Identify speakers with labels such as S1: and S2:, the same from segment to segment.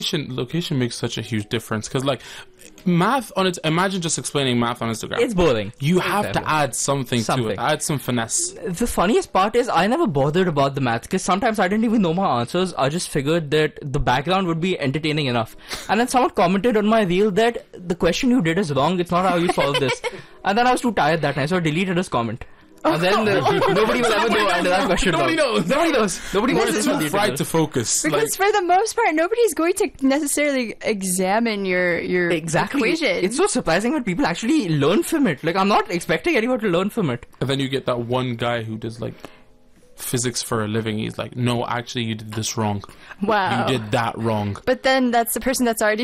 S1: Location makes such a huge difference, because like math on its, imagine just explaining math on Instagram.
S2: It's boring.
S1: You have to add something to it, add some finesse.
S2: The funniest part is I never bothered about the math, because sometimes I didn't even know my answers. I just figured that the background would be entertaining enough. And then someone commented on my reel that the question you did is wrong, it's not how you solve this. And then I was too tired that night, so I deleted his comment. And then nobody will ever know that question.
S1: Nobody knows.
S2: Nobody knows. Nobody knows.
S1: It's too fried to focus.
S3: Because for the most part, nobody's going to necessarily examine your equation.
S2: It's so surprising when people actually learn from it. Like, I'm not expecting anyone to learn from it.
S1: And then you get that one guy who does like physics for a living. He's like, no, actually you did this wrong.
S3: Wow.
S1: You did that wrong.
S3: But then that's the person that's already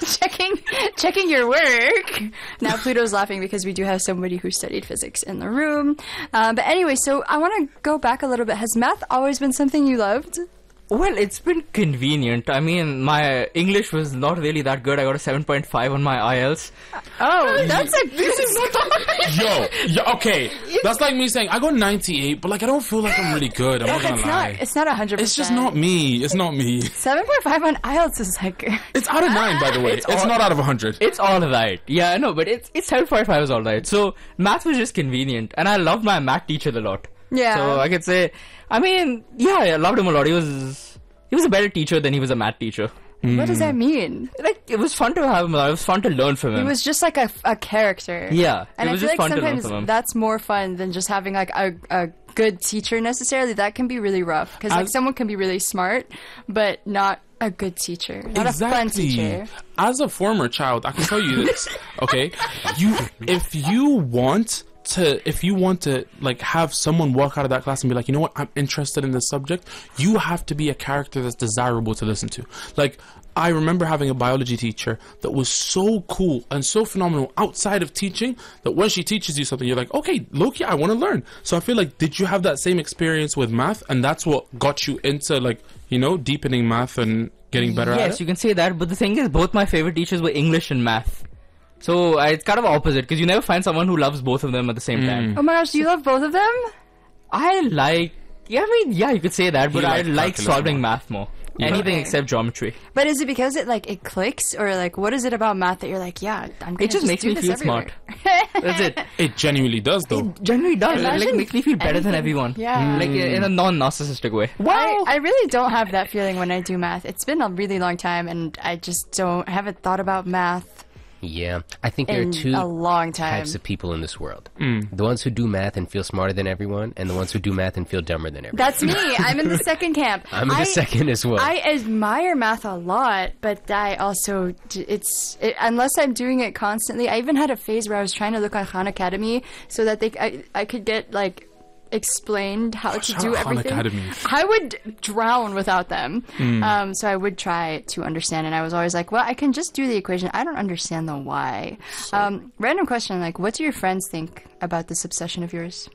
S3: checking your work. Now Pluto's laughing because we do have somebody who studied physics in the room. But anyway, so I want to go back a little bit. Has math always been something you loved?
S2: Well, it's been convenient. I mean, my English was not really that good. I got a 7.5 on my IELTS.
S3: Oh, that's a good
S1: start. Yo, okay. That's like me saying, I got 98, but like I don't feel like I'm really good. I'm not gonna lie.
S3: It's not 100%.
S1: It's just not me. It's not me.
S3: 7.5 on IELTS is like...
S1: It's out of 9, by the way. It's not out of 100.
S2: It's alright. Yeah, I know, but it's 7.5 is alright. So, math was just convenient. And I loved my math teacher a lot.
S3: Yeah.
S2: So, I could say... I mean, yeah, I loved him a lot. He was a better teacher than he was a math teacher.
S3: What does that mean?
S2: Like, it was fun to have him. It was fun to learn from him.
S3: He was just like a character.
S2: Yeah,
S3: and
S2: it was
S3: I feel
S2: just
S3: like
S2: fun to learn
S3: sometimes
S2: from him.
S3: that's more fun than just having like a good teacher necessarily. That can be really rough because like someone can be really smart, but not a good teacher, not a fun teacher.
S1: As a former child, I can tell you this. Okay, if you want to like have someone walk out of that class and be like, you know what, I'm interested in this subject, you have to be a character that's desirable to listen to. Like, I remember having a biology teacher that was so cool and so phenomenal outside of teaching that when she teaches you something, you're like, okay, low-key, I want to learn. So I feel like, did you have that same experience with math? And that's what got you into, like, you know, deepening math and getting better at it?
S2: Yes, you can say that. But the thing is, both my favorite teachers were English and math. So it's kind of opposite, because you never find someone who loves both of them at the same time.
S3: Oh my gosh, do you love both of them?
S2: You could say that, but I like solving math more. Yeah. Anything except geometry.
S3: But is it because it clicks, or like what is it about math that you're like, yeah, I'm gonna
S2: It just makes me feel smart. That's it.
S1: It genuinely does, though.
S2: It genuinely does. It like makes me feel better than everyone.
S3: Yeah.
S2: Like in a non-narcissistic way.
S3: Wow. I really don't have that feeling when I do math. It's been a really long time, and I just haven't thought about math.
S4: Yeah, I think there are two types of people in this world. The ones who do math and feel smarter than everyone, and the ones who do math and feel dumber than everyone.
S3: That's me. I'm in the second camp.
S4: I'm in the second as well.
S3: I admire math a lot, but I also, unless I'm doing it constantly, I even had a phase where I was trying to look on Khan Academy so that I could get, like, explained how to do everything. I would drown without them. So I would try to understand, and I was always like, well, I can just do the equation. I don't understand the why. Random question, like, what do your friends think about this obsession of yours?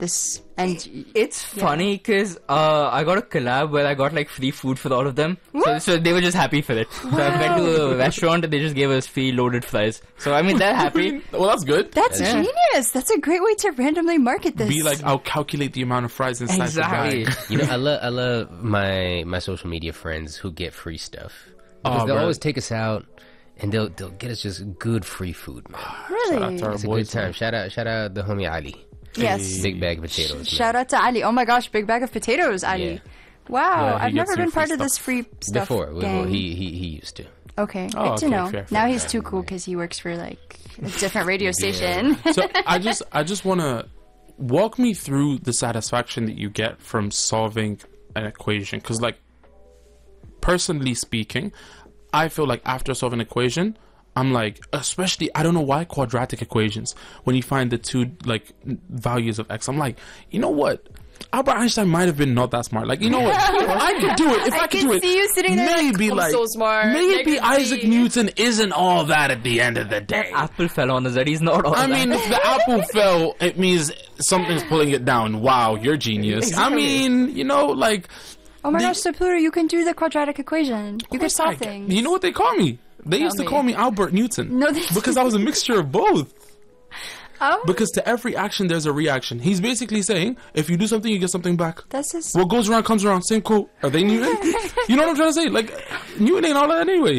S2: It's funny because I got a collab where I got like free food for all of them. So they were just happy for it. So I went to a restaurant and they just gave us free loaded fries. So I mean, they're happy.
S1: Well, that's good.
S3: That's genius. That's a great way to randomly market this.
S1: Be like, I'll calculate the amount of fries inside the bag.
S4: You know, I love my social media friends who get free stuff, because they'll always take us out. And they'll get us just good free food, man.
S3: Really?
S4: It's a good time. Shout out the homie Ali.
S3: Yes.
S4: Big bag of potatoes.
S3: Shout out to Ali. Oh my gosh, big bag of potatoes, Ali. Yeah. Wow, I've never been part of this free stuff
S4: before.
S3: gang.
S4: He used to.
S3: Okay, good to know. Fair. Now he's too cool because he works for like a different radio station.
S1: So I just want to walk me through the satisfaction that you get from solving an equation, because like, personally speaking, I feel like after solving an equation, I'm like, especially, I don't know why, quadratic equations, when you find the two like values of x, I'm like, you know what, Albert Einstein might have been not that smart. Like, you know what, if I could do it, I could do it,
S3: see you sitting there
S1: maybe
S3: like, I'm so smart.
S1: Maybe Isaac Newton isn't all that at the end of the day.
S2: That apple fell on his head. He's not all that.
S1: I mean, if the apple fell, it means something's pulling it down. Wow, you're genius. Exactly. I mean, you know, like,
S3: oh my gosh, so Pluto, you can do the quadratic equation. You can solve things.
S1: You know what they call me? They used to call me Albert Newton.
S3: No,
S1: because I was a mixture of both.
S3: Oh.
S1: Because to every action, there's a reaction. He's basically saying, if you do something, you get something back.
S3: That's his...
S1: What goes around comes around. Same quote. Are they Newton? You know what I'm trying to say? Like, Newton ain't all that anyway.